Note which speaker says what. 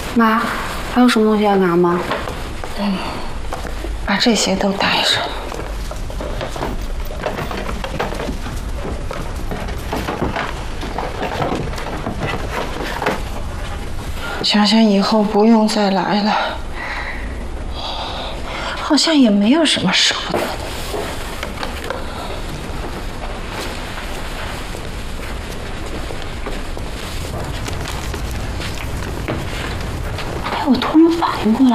Speaker 1: 妈，还有什么东西要拿吗？
Speaker 2: 把这些都带上。想想以后不用再来了，好像也没有什么舍不得的。
Speaker 1: 哎，我突然反应过来。